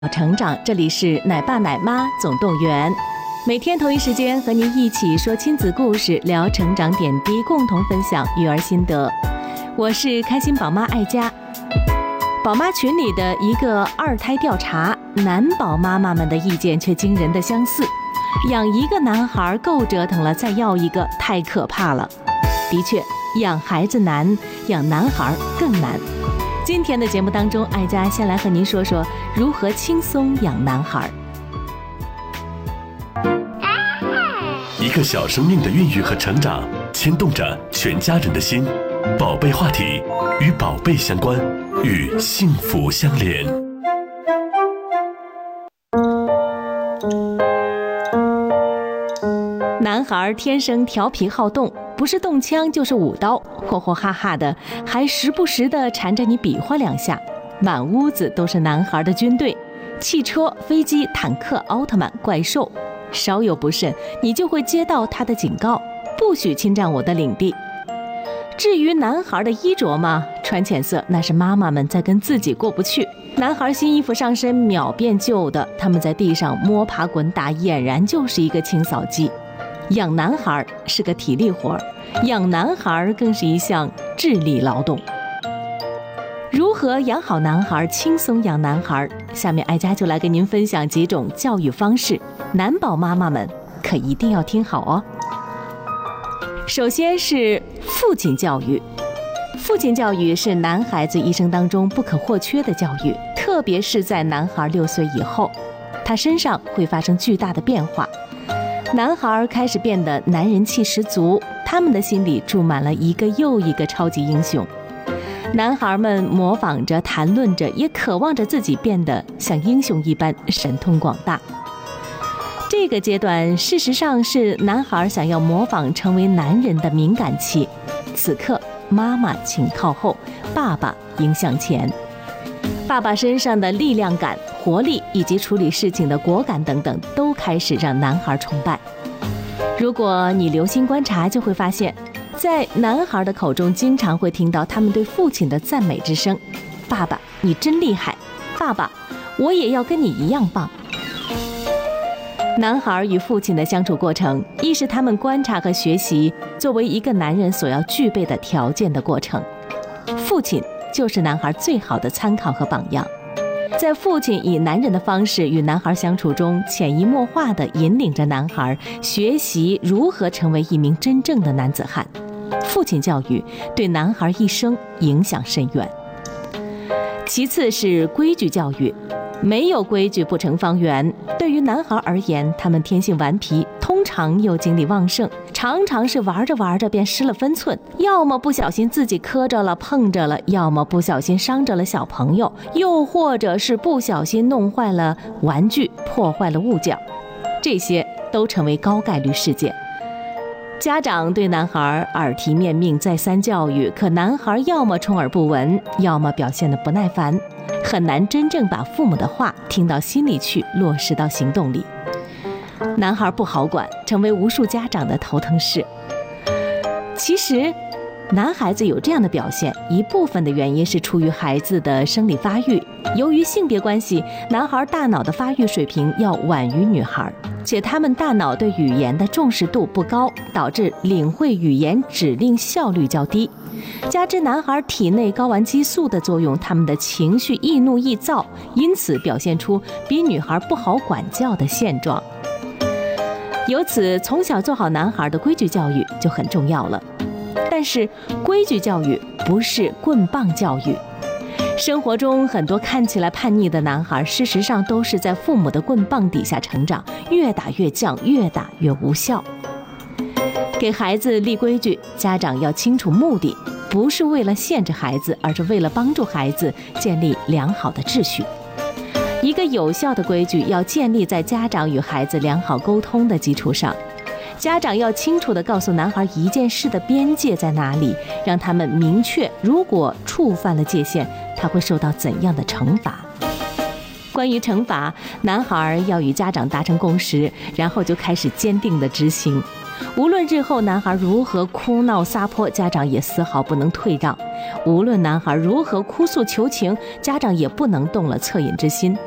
成长，这里是奶爸奶妈总动员，每天同一时间和您一起说亲子故事，聊成长点滴，共同分享育儿心得。我是开心宝妈爱佳。宝妈群里的一个二胎调查，男宝妈妈们的意见却惊人的相似。养一个男孩够折腾了，再要一个太可怕了。的确，养孩子难，养男孩更难。今天的节目当中，爱佳先来和您说说如何轻松养男孩。 一个小生命的孕育和成长，牵动着全家人的心。宝贝话题，与宝贝相关，与幸福相连。 男孩天生调皮好动，不是动枪就是舞刀，霍霍哈哈的，还时不时的缠着你比划两下。满屋子都是男孩的军队，汽车、飞机、坦克、奥特曼、怪兽，稍有不慎，你就会接到他的警告，不许侵占我的领地。至于男孩的衣着嘛，穿浅色那是妈妈们在跟自己过不去。男孩新衣服上身秒变旧的，他们在地上摸爬滚打，俨然就是一个清扫机。养男孩是个体力活，养男孩更是一项智力劳动。如何养好男孩，轻松养男孩？下面爱佳就来跟您分享几种教育方式，男宝妈妈们可一定要听好哦。首先是父亲教育。父亲教育是男孩子一生当中不可或缺的教育，特别是在男孩6岁以后，他身上会发生巨大的变化。男孩开始变得男人气十足，他们的心里住满了一个又一个超级英雄。男孩们模仿着、谈论着，也渴望着自己变得像英雄一般神通广大。这个阶段事实上是男孩想要模仿成为男人的敏感期。此刻，妈妈请靠后，爸爸应向前。爸爸身上的力量感、活力以及处理事情的果敢等等，都开始让男孩崇拜。如果你留心观察，就会发现，在男孩的口中经常会听到他们对父亲的赞美之声：爸爸，你真厉害；爸爸，我也要跟你一样棒。男孩与父亲的相处过程，亦是他们观察和学习作为一个男人所要具备的条件的过程。父亲就是男孩最好的参考和榜样。在父亲以男人的方式与男孩相处中，潜移默化地引领着男孩学习如何成为一名真正的男子汉。父亲教育对男孩一生影响深远。其次是规矩教育。没有规矩不成方圆。对于男孩而言，他们天性顽皮，通常又精力旺盛，常常是玩着玩着便失了分寸，要么不小心自己磕着了碰着了，要么不小心伤着了小朋友，又或者是不小心弄坏了玩具，破坏了物件，这些都成为高概率事件。家长对男孩耳提面命，再三教育，可男孩要么充耳不闻，要么表现得不耐烦，很难真正把父母的话听到心里去，落实到行动里。男孩不好管，成为无数家长的头疼事。其实男孩子有这样的表现，一部分的原因是出于孩子的生理发育。由于性别关系，男孩大脑的发育水平要晚于女孩，且他们大脑对语言的重视度不高，导致领会语言指令效率较低。加之男孩体内睾丸激素的作用，他们的情绪易怒易躁，因此表现出比女孩不好管教的现状。由此，从小做好男孩的规矩教育就很重要了。但是规矩教育不是棍棒教育。生活中很多看起来叛逆的男孩，事实上都是在父母的棍棒底下成长，越打越犟，越打越无效。给孩子立规矩，家长要清楚目的，不是为了限制孩子，而是为了帮助孩子建立良好的秩序。一个有效的规矩要建立在家长与孩子良好沟通的基础上。家长要清楚地告诉男孩一件事的边界在哪里，让他们明确，如果触犯了界限，他会受到怎样的惩罚。关于惩罚，男孩要与家长达成共识，然后就开始坚定地执行。无论日后男孩如何哭闹撒泼，家长也丝毫不能退让；无论男孩如何哭诉求情，家长也不能动了恻隐之心。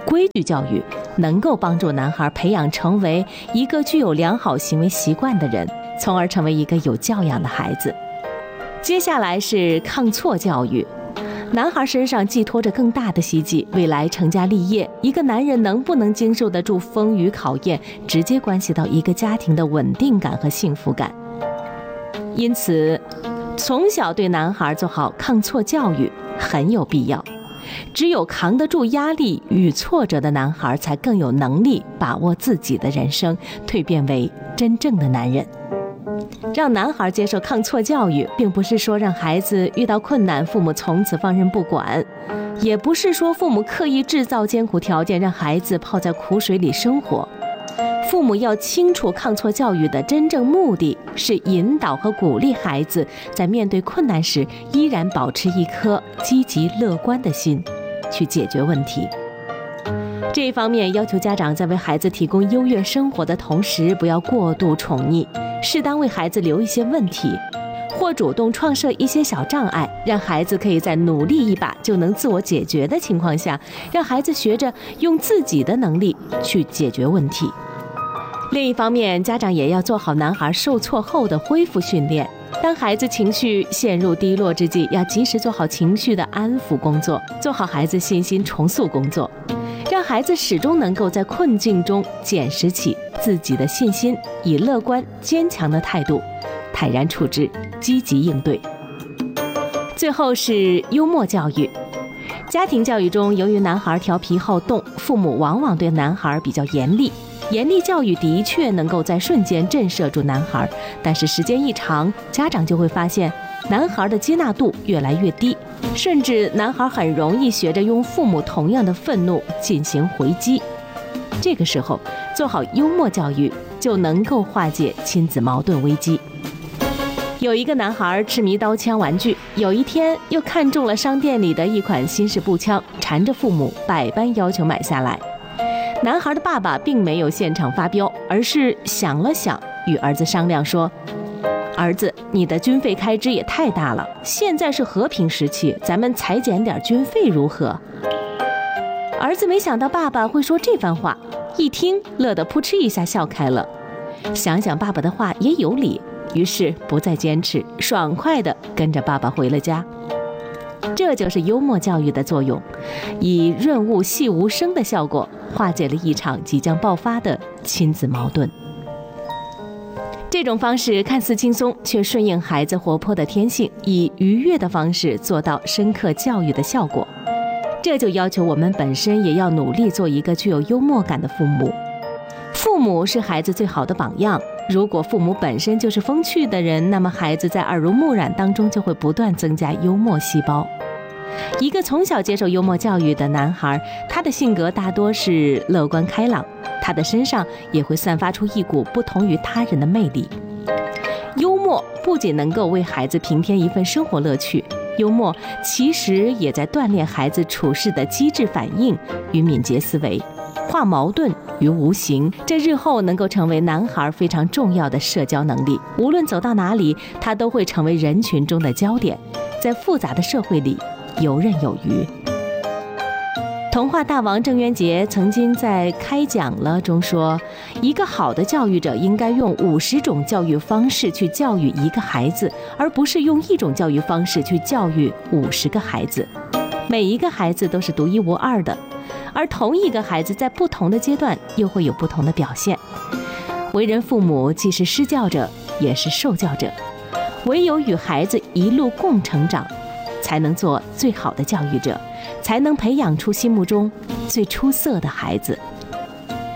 规矩教育能够帮助男孩培养成为一个具有良好行为习惯的人，从而成为一个有教养的孩子。接下来是抗挫教育。男孩身上寄托着更大的希冀，未来成家立业，一个男人能不能经受得住风雨考验，直接关系到一个家庭的稳定感和幸福感。因此，从小对男孩做好抗挫教育很有必要。只有扛得住压力与挫折的男孩，才更有能力把握自己的人生，蜕变为真正的男人。让男孩接受抗挫教育，并不是说让孩子遇到困难，父母从此放任不管，也不是说父母刻意制造艰苦条件，让孩子泡在苦水里生活。父母要清楚，抗挫教育的真正目的是引导和鼓励孩子在面对困难时依然保持一颗积极乐观的心，去解决问题。这一方面，要求家长在为孩子提供优越生活的同时，不要过度宠溺，适当为孩子留一些问题，或主动创设一些小障碍，让孩子可以在努力一把就能自我解决的情况下，让孩子学着用自己的能力去解决问题。另一方面，家长也要做好男孩受挫后的恢复训练。当孩子情绪陷入低落之际，要及时做好情绪的安抚工作，做好孩子信心重塑工作，让孩子始终能够在困境中捡拾起自己的信心，以乐观坚强的态度坦然处之，积极应对。最后是幽默教育。家庭教育中，由于男孩调皮好动，父母往往对男孩比较严厉。严厉教育的确能够在瞬间震慑住男孩，但是时间一长，家长就会发现男孩的接纳度越来越低，甚至男孩很容易学着用父母同样的愤怒进行回击。这个时候，做好幽默教育就能够化解亲子矛盾危机。有一个男孩痴迷刀枪玩具，有一天又看中了商店里的一款新式步枪，缠着父母百般要求买下来。男孩的爸爸并没有现场发飙，而是想了想，与儿子商量说：儿子，你的军费开支也太大了，现在是和平时期，咱们裁减点军费如何？儿子没想到爸爸会说这番话，一听乐得扑哧一下笑开了。想想爸爸的话也有理，于是不再坚持，爽快地跟着爸爸回了家。这就是幽默教育的作用，以润物细无声的效果化解了一场即将爆发的亲子矛盾。这种方式看似轻松，却顺应孩子活泼的天性，以愉悦的方式做到深刻教育的效果。这就要求我们本身也要努力做一个具有幽默感的父母。父母是孩子最好的榜样，如果父母本身就是风趣的人，那么孩子在耳濡目染当中就会不断增加幽默细胞。一个从小接受幽默教育的男孩，他的性格大多是乐观开朗，他的身上也会散发出一股不同于他人的魅力。幽默不仅能够为孩子平添一份生活乐趣，幽默其实也在锻炼孩子处事的机智反应与敏捷思维，化矛盾于无形，这日后能够成为男孩非常重要的社交能力。无论走到哪里，他都会成为人群中的焦点，在复杂的社会里游刃有余。童话大王郑渊洁曾经在开讲了中说，一个好的教育者应该用50种教育方式去教育一个孩子，而不是用一种教育方式去教育50个孩子。每一个孩子都是独一无二的，而同一个孩子在不同的阶段又会有不同的表现。为人父母既是施教者，也是受教者，唯有与孩子一路共成长，才能做最好的教育者，才能培养出心目中最出色的孩子。